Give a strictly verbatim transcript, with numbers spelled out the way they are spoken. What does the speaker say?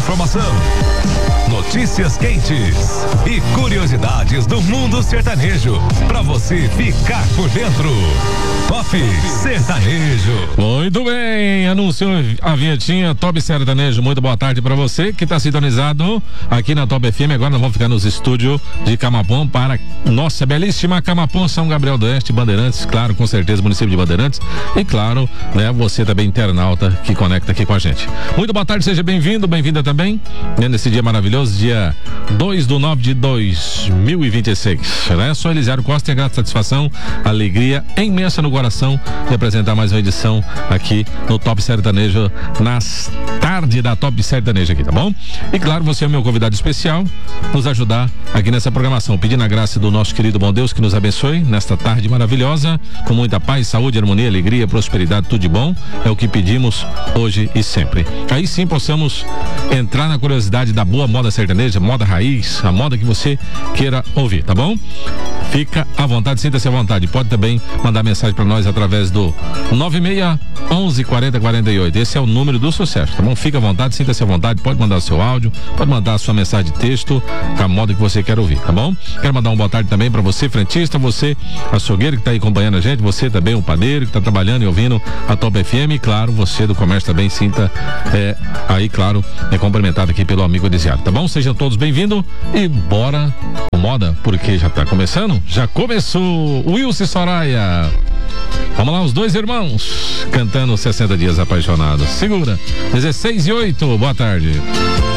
informação, notícias quentes e curiosidades do mundo sertanejo, pra você ficar por dentro. Top Sertanejo. Muito bem, anunciou a vinhetinha Top Sertanejo. Muito boa tarde pra você que tá sintonizado aqui na Top F M. Agora nós vamos ficar nos estúdios de Camapão para nossa belíssima Camapão, São Gabriel do Oeste, Bandeirantes, claro, com certeza, município de Bandeirantes. E claro, né, você também internauta que conecta aqui com a gente. Muito boa tarde, seja bem-vindo, bem-vinda também, né, nesse dia maravilhoso, dia dois de nove de dois mil e vinte e seis, né? Sou Elisiário Costa e a grata satisfação, alegria imensa no coração de apresentar mais uma edição aqui no Top Sertanejo, nas tardes da Top Sertanejo aqui, tá bom? E claro, você é o meu convidado especial, nos ajudar aqui nessa programação, pedindo a graça do nosso querido bom Deus que nos abençoe nesta tarde maravilhosa, com muita paz, saúde, harmonia, alegria, prosperidade, tudo de bom, é o que pedimos hoje e sempre. Aí sim possamos entrar na curiosidade da boa moda sertaneja, moda raiz, a moda que você queira ouvir, tá bom? Fica à vontade, sinta-se à vontade. Pode também mandar mensagem para nós através do nove seis onze quarenta quarenta e oito. Esse é o número do sucesso, tá bom? Fica à vontade, sinta-se à vontade. Pode mandar o seu áudio, pode mandar a sua mensagem de texto, a moda que você quer ouvir, tá bom? Quero mandar uma boa tarde também para você, frentista, você, açougueiro que tá aí acompanhando a gente, você também, um padeiro que tá trabalhando e ouvindo a Top F M, e claro, você do comércio também, sinta é, aí, claro, é cumprimentado aqui pelo amigo Elisiário, tá bom? Sejam todos bem-vindos e bora com moda, porque já tá começando, já começou. Wilson e Soraya, vamos lá, os dois irmãos cantando sessenta dias apaixonados. Segura, dezesseis e oito, boa tarde.